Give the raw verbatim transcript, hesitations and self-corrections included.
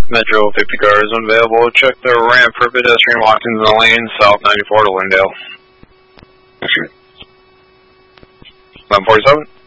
Metro fifty cars unavailable. Check the ramp for pedestrian walking in the lane, south ninety-four to Lindale. eleven forty-seven.